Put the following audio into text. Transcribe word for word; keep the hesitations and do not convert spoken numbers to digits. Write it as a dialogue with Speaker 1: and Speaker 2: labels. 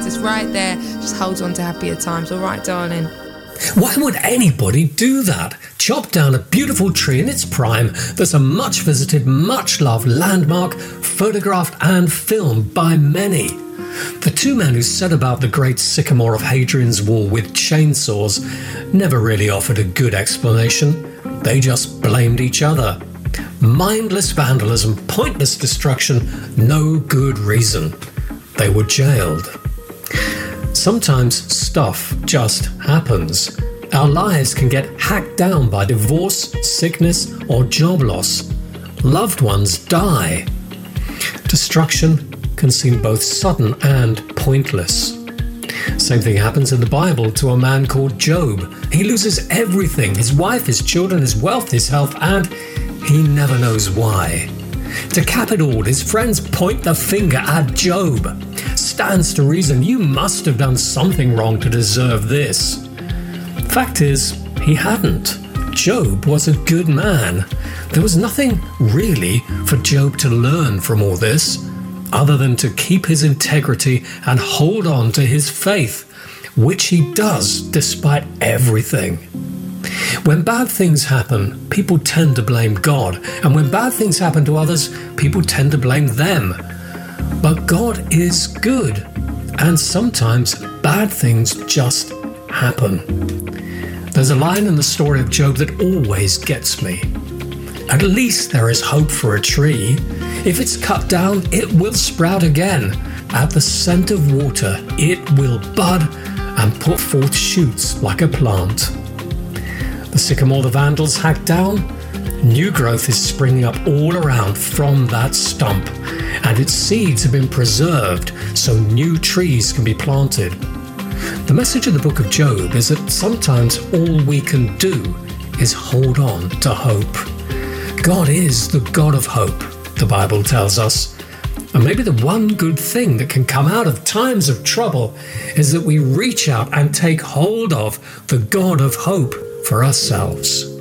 Speaker 1: clouds. It's right there. Just hold on to happier times. All right, darling.
Speaker 2: Why would anybody do that? Chop down a beautiful tree in its prime that's a much visited, much loved landmark, photographed and filmed by many. The two men who set about the great sycamore of Hadrian's Wall with chainsaws never really offered a good explanation. They just blamed each other. Mindless vandalism, pointless destruction, no good reason. They were jailed. Sometimes stuff just happens. Our lives can get hacked down by divorce, sickness, or job loss. Loved ones die. Destruction can seem both sudden and pointless. Same thing happens in the Bible to a man called Job. He loses everything, his wife, his children, his wealth, his health, and he never knows why. To cap it all, his friends point the finger at Job. Stands to reason you must have done something wrong to deserve this. Fact is, he hadn't. Job was a good man. There was nothing really for Job to learn from all this, other than to keep his integrity and hold on to his faith, which he does despite everything. When bad things happen, people tend to blame God, and when bad things happen to others, people tend to blame them. But God is good, and sometimes bad things just happen. There's a line in the story of Job that always gets me. At least there is hope for a tree. If it's cut down, it will sprout again. At the scent of water, it will bud and put forth shoots like a plant. The sycamore the Vandals hacked down, new growth is springing up all around from that stump, and its seeds have been preserved so new trees can be planted. The message of the book of Job is that sometimes all we can do is hold on to hope. God is the God of hope, the Bible tells us. And maybe the one good thing that can come out of times of trouble is that we reach out and take hold of the God of hope for ourselves.